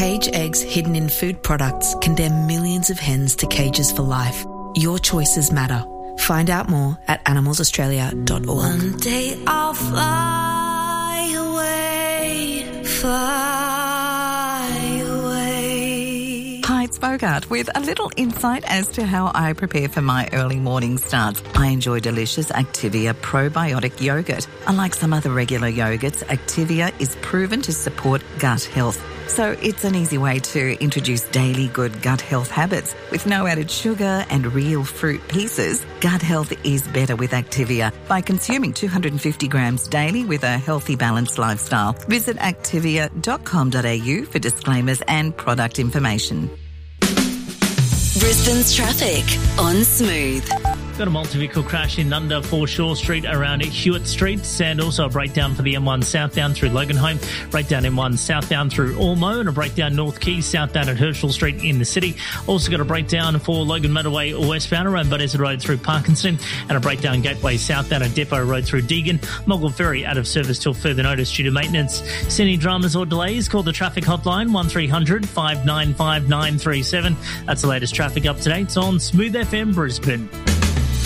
Cage eggs hidden in food products condemn millions of hens to cages for life. Your choices matter. Find out more at animalsaustralia.org. One day I'll fly away, fly away. Hi, it's Bogart with a little insight as to how I prepare for my early morning starts. I enjoy delicious Activia probiotic yogurt. Unlike some other regular yogurts, Activia is proven to support gut health. So it's an easy way to introduce daily good gut health habits. With no added sugar and real fruit pieces, gut health is better with Activia by consuming 250 grams daily with a healthy, balanced lifestyle. Visit activia.com.au for disclaimers and product information. Brisbane's traffic on Smooth. Got a multi-vehicle crash in Nunda Foreshore Street around Hewitt Street, and also a breakdown for the M1 southbound through Loganholme, breakdown M1 southbound through Ormeau, and a breakdown North Quay southbound at Herschel Street in the city. Also got a breakdown for Logan Motorway westbound around Buddeza Road through Parkinston, and a breakdown Gateway southbound at Depot Road through Deagon. Mogul Ferry out of service till further notice due to maintenance. See any dramas or delays? Call the traffic hotline 1300 595 937. That's the latest traffic up to date on Smooth FM Brisbane.